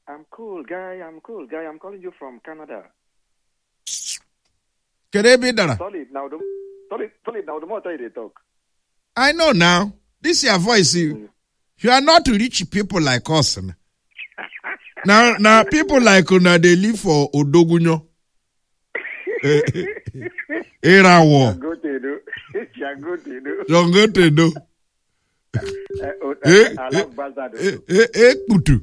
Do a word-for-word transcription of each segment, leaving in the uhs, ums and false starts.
I'm cool, guy. I'm cool, guy. I'm calling you from Canada. Can they be done? Solid now. The, solid, solid now. The more time they talk. I know now. This is your voice. You, mm. you are not rich people like us. now, now people like una they live for Odogunyo. Era war. Jangote do. Jangote do. Eh, eh, eh, eh, kutu.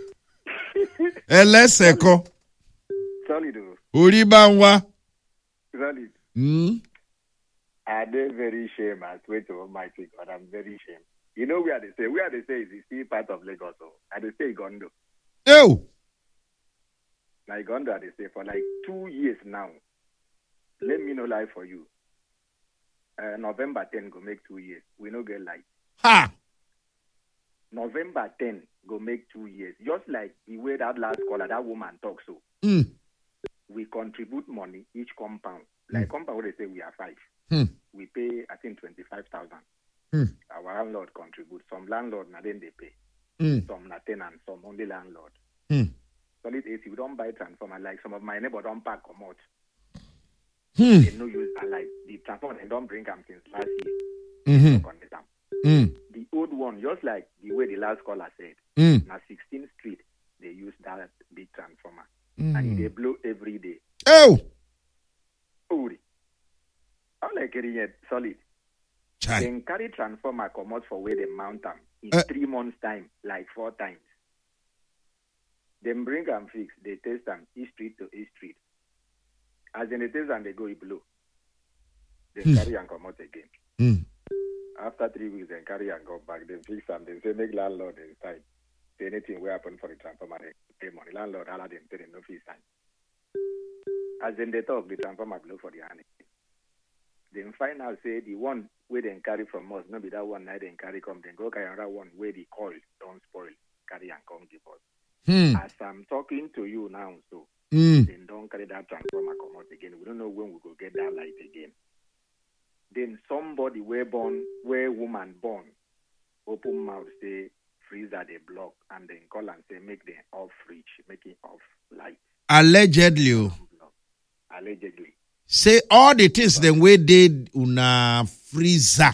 Eleseko. Solid. Uribanwa. Solid. Hmm. I'm very shame at wait to Almighty God. I'm very shame. You know where they say where they say is the sea part of Lagos. So I they say Gondo. Oh. Now Gondo they say for like two years now. Let me know life for you. Uh, November tenth go make two years. We no get light. Ha! November tenth go make two years. Just like the way that last caller, that woman talks so. Mm. We contribute money each compound. Like mm. compound where they say we are five. Mm. We pay, I think, twenty-five thousand. Mm. Our landlord contributes. Some landlord, now then they pay. Mm. Some na tenant, some only landlord. Mm. Solid A C, we don't buy transformer. Like some of my neighbor don't pack come out. Mm. They no use, and like the transformer, they don't bring them since last year. Mm-hmm. Mm. The old one, just like the way the last caller said, mm. na sixteenth Street, they use that big transformer. Mm. And they blow every day. Oh! Oh! How like it solid? Chai. Then carry transformer come out for where they mount them in uh. three months' time, like four times. Then bring them fix, they test them each street to each street. As in they test and they go, it blow. Then mm. carry and come out again. Mm. After three weeks, then carry and go back. Then fix them. Then say, make landlord inside. Say anything will happen for the transformer, they pay money. Landlord, all of them tell them no fee sign. As in they talk, the transformer blow for the hand. Then find out, say, the one where they carry from us, not be that one night they carry come, then go carry another one where the coil don't spoil, carry and come give us. Hmm. As I'm talking to you now, so, mm. then don't carry that transformer come out again. We don't know when we go get that light again. Then somebody where born, where woman born, open mouth say freezer they block and then call and say make them off fridge, make it off light. Allegedly. Allegedly. Say all the things then we did una freezer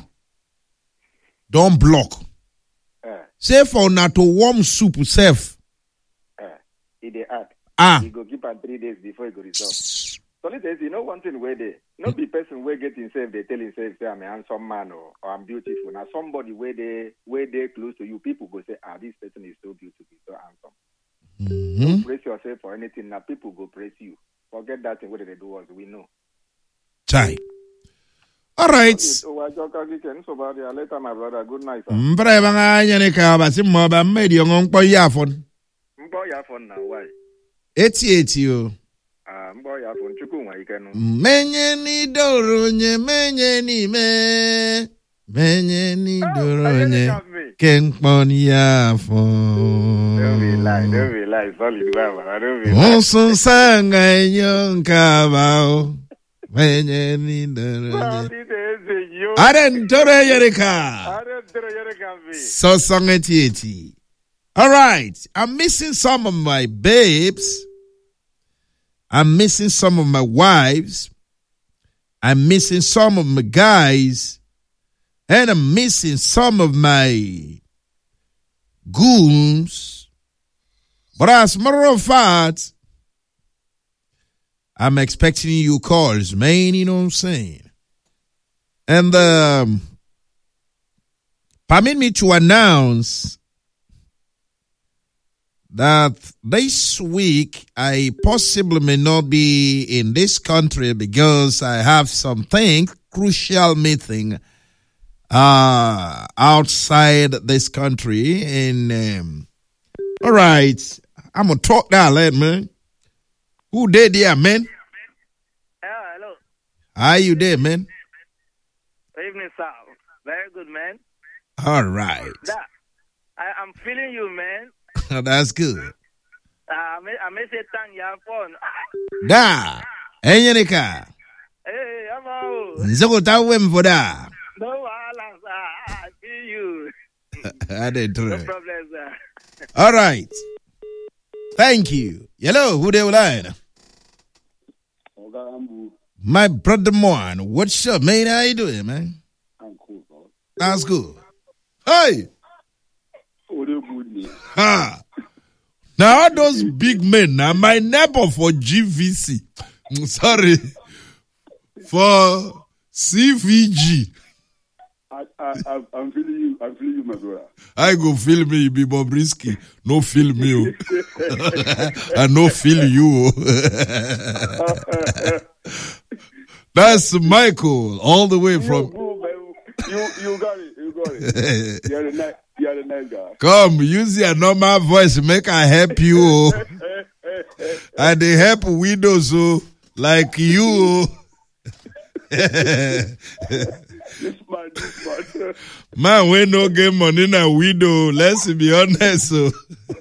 don't block. Uh, say for una to warm soup self. Uh, it they add. Ah. You go keep on three days before it go resolve. So let's say, you know one thing where they, not be person where get himself, they tell himself, say, I'm a handsome man or, or I'm beautiful. Now somebody where they, where they close to you, people go say, ah, this person is so beautiful, so handsome. Mm-hmm. Don't praise yourself for anything. Now people go praise you. Forget that thing, what they do us, we know. Chai. All right. So, later, my brother, good night, sir. Mbra banga nyane ka ba si mo ba medi ngon po yafon. Mbo yafon na why? Eti eti o. Ah, mbo yafon chuku nwa ikenu. Menye ni doronye menye ni me. Menye ni doronye. Kenkpon yafon. Don't be lie, don't be lie, solid baba, don't be lie. Onson sanga yon kabao. Menye ni doronye. Aren tore yereka. So song eti eti. All right, I'm missing some of my babes. I'm missing some of my wives. I'm missing some of my guys. And I'm missing some of my goons. But as a matter of fact, I'm expecting you calls, man, you know what I'm saying? And um, permit me to announce that this week I possibly may not be in this country because I have something crucial meeting uh, outside this country. And um, all right, I'm gonna talk that lad, man. Who did there, man? Yeah, hello. How you there, man? Good evening, sir. Very good, man. All right. Da, I, I'm feeling you, man. That's good. Uh, I may, I may say thank you for. Da, enyenika. Hey, I'm out. Nzoko tawem for da. No, I see you. I didn't do No it. problem, sir. All right. Thank you. Hello, who they line? My brother Moan. What's up, man? How you doing, man? I'm cool, bro. That's good. Hey. Ha. Now all those big men, now my neighbor for G V C. Sorry. For C V G. I, I, I'm feeling you. I'm feeling you, my brother. I go feel me, be Bobrisky. No feel me. I no feel you. That's Michael, all the way from. You, you, you got it. You got it. You're the nice, you're the nice guy. Come, use your normal voice, make I help you. And they help widows like you. This man, this man. Man, we no get money na widow. Let's be honest. So.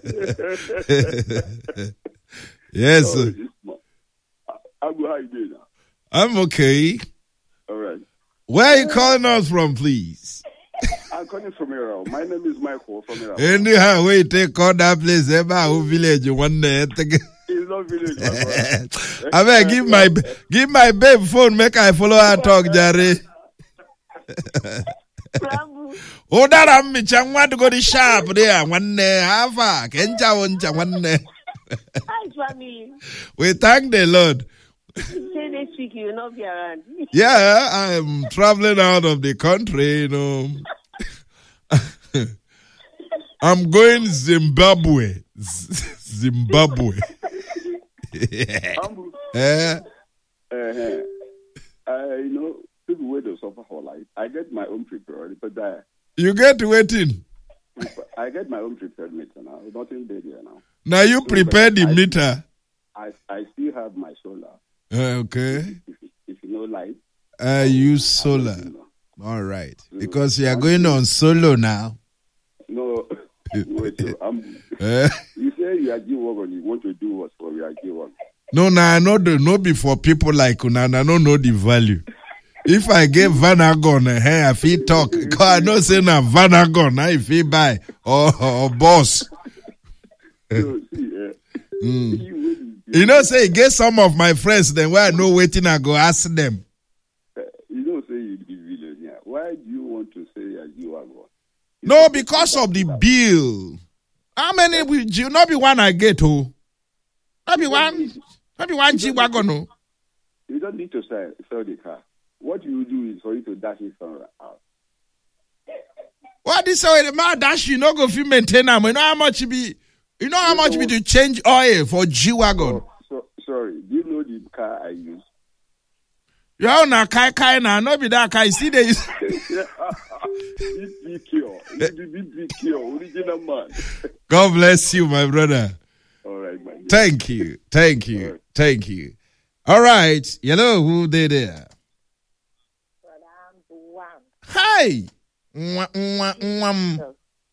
Yes. Oh, I'm how you doing now? I'm okay. All right. Where are you calling us from, please? I'm calling from Irao. My name is Michael from Irao. Anyhow, we take call that place. Ever village one day. It's not village, my brother. I mean, give my give my babe phone. Make I follow her talk, Jerry. Oh, that I'm me. I want to go to shop there. One day, how far? Kenja won't one day. Hi, family. We thank the Lord. Say next week you will not be around. Yeah, I'm traveling out of the country, you know. I'm going Zimbabwe. Zimbabwe. Yeah. Uh, uh, you know, people wait to suffer for life. I get my own prepared, but uh, you get waiting. I get my own prepared meter now. Nothing big here now. Now you so, prepare the I, meter. I I still have my solar. Uh, okay. If, if, if you know light. I uh, use solar. All right. So, because you are going on solo now. No. Wait, so I'm, uh, you say you are G-Wagon, you want to do what for your G-Wagon? No, no, I know the no be for people like una. I don't know the value. If I get Vanagon, hey, I feel talk. Because I know say na Vanagon, I feel buy or, or boss. So, see, uh, mm. you, you know, say get some of my friends. Then where I know waiting, I go ask them. Uh, you know, say you be millionaire. Why do you want to say you are G-Wagon? No, because of the bill. How many will you not be one I get to? Not be one, not be one G wagon. No. You don't need to sell, sell the car. What you do is for you to dash it somewhere out. What this way the man dash you no go fit maintain them. You know how much it be? You know how much be to change oil for G wagon? So, so, sorry, do you know the car I use? You own a kai kai now, no be that kai. See this. Original man. God bless you, my brother. All right, my Thank you. Thank you. Right. Thank you. All right. Hello, who they there? Hi. Mwah, mwah, mwah.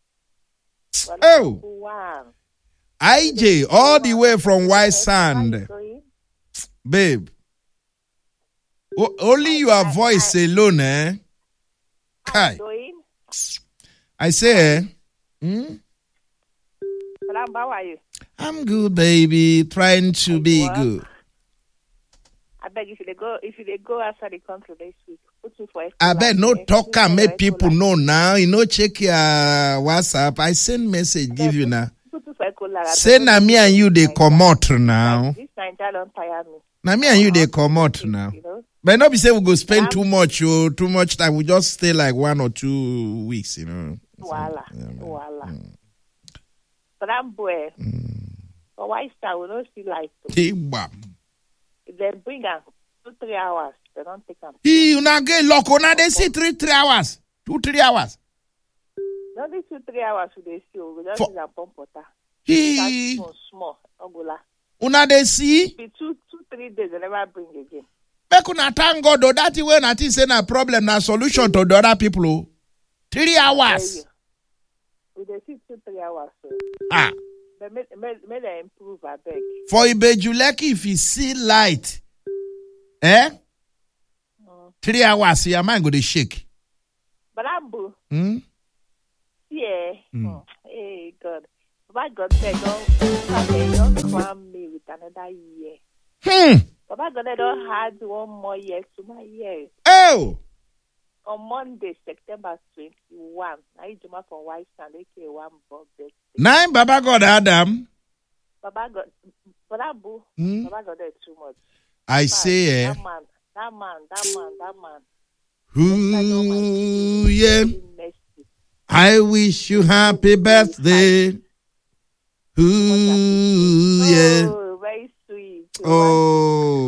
Oh. I J, all the way from White Sand. Babe. O- only your voice alone, eh? Kai. I say, hmm? How are you? I'm good, baby. Trying to be good. I beg if you go, if you go outside the country this week, put me for a I bet no talk and make people know now. You know, check your WhatsApp. I send message, give you now. Say na me and you they come out now. This Nigeria don't tire me. Na me and you they come out now. But not be say we go spend too much or too much time. We just stay like one or two weeks, you know. Voila, yeah, voila. Mm. But I'm boy. Mm. But why start? We don't see light. If they bring them two, three hours, they don't take them. You now get local. Now they see three, three hours, two, three hours. Not these two, three hours. They see. We just For... use a pump water. He... Small, small. Ogola. Una they see. Be two, two, three days. They never bring again. Make una thank God though. That way, nothing say na problem, na solution to the other people. Three hours. We they see two, three hours. So. Ah. But may, may, may they improve, I beg. For Ibejuleki, if you see light, eh? Mm. Three hours, your mind go to shake. But I'm boo. Hmm? Yeah. Mm. Oh, hey, God. Baba God there don't don't cram me with another year. Hmm. Baba God there don't add one more year to my years. Oh. On Monday, September twenty-first, I do my for White Stand, aka one birthday. Nine Baba God Adam. Baba God, Baba Boo, Hmm? Baba God there too much. I But say, eh. that man, that man, that man, that man. Ooh, yeah. I wish you happy birthday. Ooh, yeah. Oh, very sweet. Oh,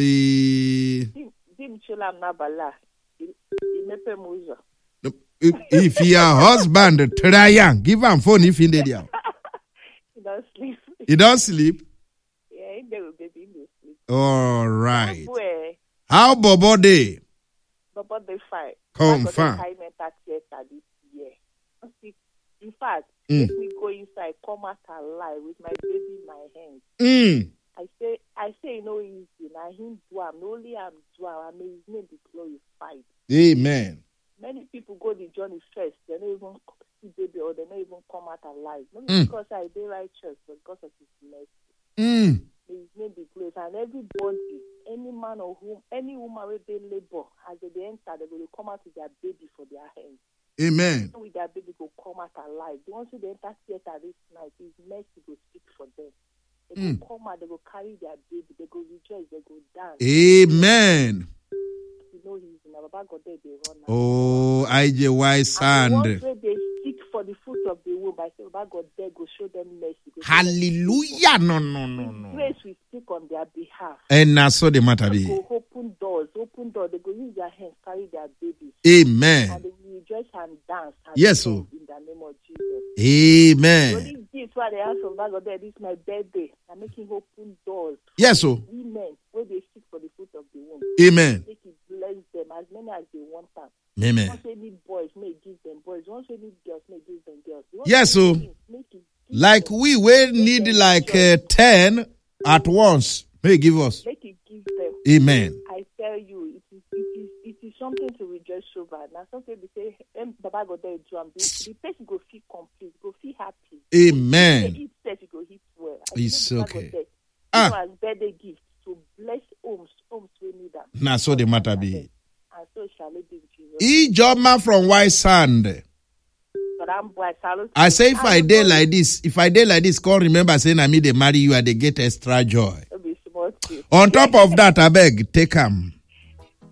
baby. Dim chulam na bala. Imepe muzo. If, if your husband try young, give him phone if he need you. He don't sleep. He don't sleep? Yeah, he will baby, he will sleep. All right. Where? How Bobo day? Bobo they fight. Confirm. This year. In fact, Mm. let me go inside, come out alive with my baby in my hands. Mm. I say, I say, no easy. Now him do am, only am do am. I may his name be glorified. Amen. Many people go the journey first, they don't even see baby or they don't even come out alive. Not Mm. because I did righteous, but because of his mercy. Mm. May his name be glorified. And everybody, any man or whom, any woman where they labor, as they enter, they will come out with their baby for their hands. Amen. With their baby will come out alive. The ones who they enter theater this night, his mercy will speak for them. They Mm. will come out, they will carry their baby, they will rejoice, they will dance. Amen. You know he's in our Baba God there, they run now. Oh, I J Y And the sand. ones where they seek for the fruit of the womb, I say, Baba God there, go show them mercy. Go show them Hallelujah. No, no, no, His no. grace will speak on their behalf. And now so the matter They be. go open doors, open doors. They go use their hands, carry their babies. Amen. And they will rejoice and dance. And Yes, sing oh. in the name of Jesus. Amen. Only gifts why they ask of Baba God there, this is my birthday. I'm making open doors. Yes, oh. Women, where they seek for the fruit of the womb. Amen. Make it bless them as many as they want them. Amen. Once they need boys, may give them boys. Once they need girls, may give them girls. Once Yes, they oh. need things, make it give Like them. we will need like uh, ten at once. May give us. Make it give them. Amen. I tell you, it is it is it is something to rejoice over. Now something they say, em, Baba go there drum. The, the person go feel complete, go feel happy. Amen. They eat set, you go eat well. I It's believe Baba go okay. there. Ah. Even as birthday gift to bless homes, homes we need them. Now so the matter be. And so shall it be in Jesus. Ijoma from White Sand. But I'm boy, salute. I say if I I'm day going- like this, if I day like this, call remember saying I me they marry you and they get extra joy. It'll be small too. On top of that, I beg, take them.